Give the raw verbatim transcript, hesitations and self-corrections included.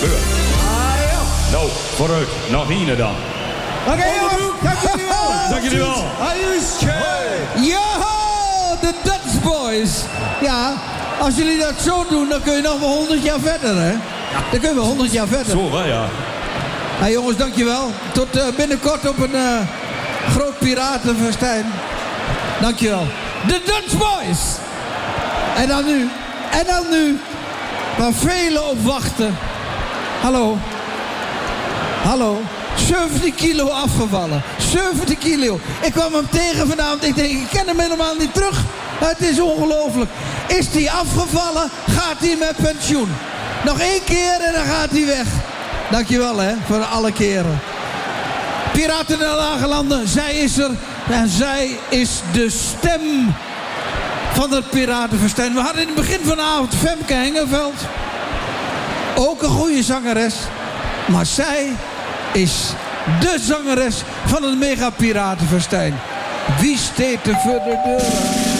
beurt. Ah, ja. Nou, vooruit. Nog één dan. Oké, okay, jongens. Dank jullie wel. Dank jullie wel. Yo, de Dutch Boys. Ja, als jullie dat zo doen, dan kun je nog wel honderd jaar verder, hè? Dan kun je wel honderd jaar verder. Zo wel, ja. Hey, jongens, dankjewel. Tot uh, binnenkort op een uh, groot piratenfestijn. Dankjewel. De Dutch Boys. En dan nu. En dan nu. Waar velen op wachten. Hallo. Hallo. zeventig kilo afgevallen. zeventig kilo. Ik kwam hem tegen vanavond. Ik denk, ik ken hem helemaal niet terug. Het is ongelooflijk. Is hij afgevallen? Gaat hij met pensioen? Nog één keer en dan gaat hij weg. Dankjewel, hè, voor alle keren. Piraten der Lage Landen, zij is er. En zij is de stem van het piratenfestijn. We hadden in het begin van de avond Femke Hengeveld. Ook een goede zangeres. Maar zij is de zangeres van het mega piratenfestijn. Wie steekt er voor de deur?